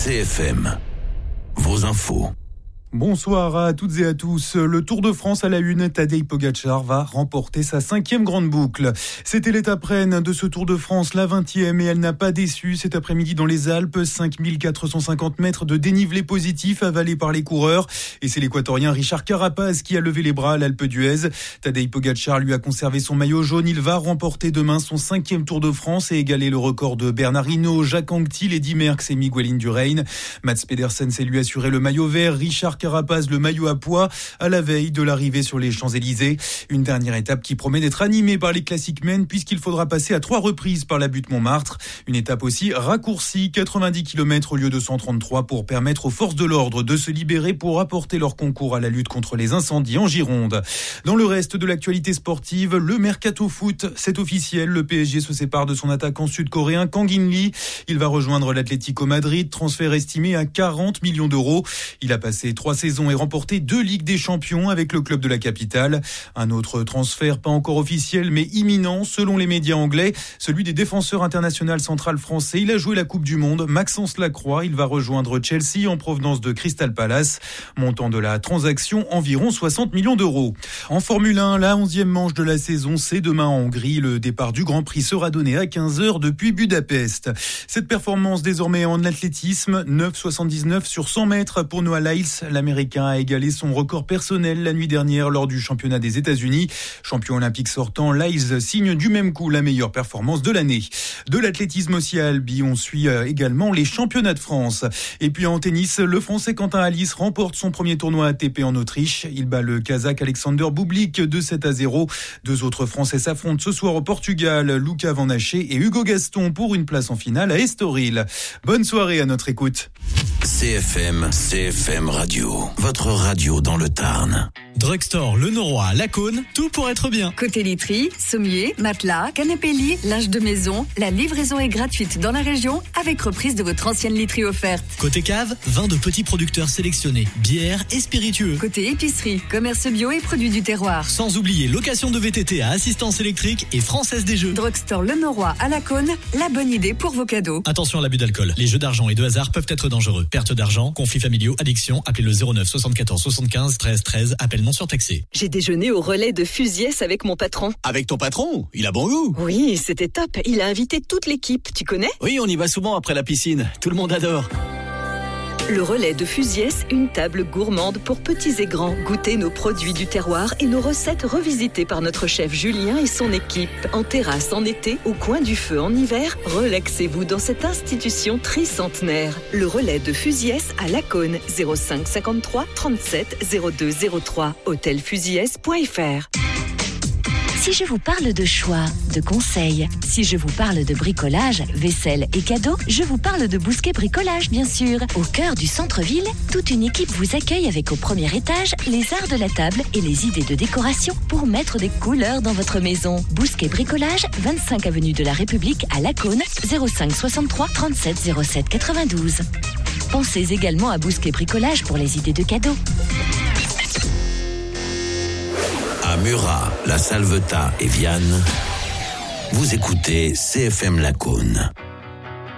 CFM, vos infos. Bonsoir à toutes et à tous. Le Tour de France à la une, Tadej Pogačar va remporter sa 5e grande boucle. C'était l'étape reine de ce Tour de France, la 20e, et elle n'a pas déçu cet après-midi dans les Alpes. 5450 mètres de dénivelé positif avalé par les coureurs. Et c'est l'Équatorien Richard Carapaz qui a levé les bras à l'Alpe d'Huez. Tadej Pogačar lui a conservé son maillot jaune. Il va remporter demain son 5e Tour de France et égaler le record de Bernard Hinault, Jacques Anquetil, Eddy Merckx et Miguel Indurain. Mats Pedersen s'est lui assuré le maillot vert. Richard Carapaz le maillot à pois à la veille de l'arrivée sur les Champs-Élysées. Une dernière étape qui promet d'être animée par les Classic Men puisqu'il faudra passer à 3 reprises par la butte Montmartre. Une étape aussi raccourcie, 90 km au lieu de 133 pour permettre aux forces de l'ordre de se libérer pour apporter leur concours à la lutte contre les incendies en Gironde. Dans le reste de l'actualité sportive, le mercato foot, c'est officiel. Le PSG se sépare de son attaquant sud-coréen Kang In-lee. Il va rejoindre l'Atlético Madrid, transfert estimé à 40 millions d'euros. Il a passé 3 saisons et remporté 2 Ligues des Champions avec le club de la capitale. Un autre transfert pas encore officiel mais imminent selon les médias anglais, celui des défenseurs international central français. Il a joué la Coupe du Monde, Maxence Lacroix. Il va rejoindre Chelsea en provenance de Crystal Palace. Montant de la transaction, environ 60 millions d'euros. En Formule 1, la 11e manche de la saison, c'est demain en Hongrie. Le départ du Grand Prix sera donné à 15h depuis Budapest. Cette performance désormais en athlétisme, 9,79 sur 100 mètres pour Noah Lyles. L'Américain a égalé son record personnel la nuit dernière lors du championnat des États-Unis. Champion olympique sortant, Lyles signe du même coup la meilleure performance de l'année. De l'athlétisme aussi à Albi, on suit également les championnats de France. Et puis en tennis, le Français Quentin Halys remporte son premier tournoi ATP en Autriche. Il bat le Kazakh Alexander Bublik de 7-0. 2 autres Français s'affrontent ce soir au Portugal, Luca Van Haché et Hugo Gaston pour une place en finale à Estoril. Bonne soirée à notre écoute. CFM Radio, votre radio dans le Tarn. Drugstore Le Noroy à Lacaune, tout pour être bien. Côté literie, sommier, matelas, canapé lit, linge de maison, la livraison est gratuite dans la région avec reprise de votre ancienne literie offerte. Côté cave, vin de petits producteurs sélectionnés, bières et spiritueux. Côté épicerie, commerce bio et produits du terroir. Sans oublier location de VTT à assistance électrique et Française des Jeux. Drugstore Le Noroy à Lacaune, la bonne idée pour vos cadeaux. Attention à l'abus d'alcool. Les jeux d'argent et de hasard peuvent être dangereux. Perte d'argent, conflits familiaux, addiction, appelez le 09 74 75 13 13, appel non surtaxé. J'ai déjeuné au relais de Fusiès avec mon patron. Avec ton patron? Il a bon goût. Oui, c'était top. Il a invité toute l'équipe, tu connais? Oui, on y va souvent après la piscine. Tout le monde adore. Le relais de Fusiès, une table gourmande pour petits et grands. Goûtez nos produits du terroir et nos recettes revisitées par notre chef Julien et son équipe. En terrasse en été, au coin du feu en hiver, relaxez-vous dans cette institution tricentenaire. Le relais de Fusiès à Lacaune, 05 53 37 02 03, hôtelfusiès.fr. Si je vous parle de choix, de conseils, si je vous parle de bricolage, vaisselle et cadeaux, je vous parle de Bousquet Bricolage, bien sûr. Au cœur du centre-ville, toute une équipe vous accueille avec au premier étage les arts de la table et les idées de décoration pour mettre des couleurs dans votre maison. Bousquet Bricolage, 25 avenue de la République à Lacaune, 05 63 37 07 92. Pensez également à Bousquet Bricolage pour les idées de cadeaux. À Murat, La Salvetat et Vianne, vous écoutez CFM Lacaune.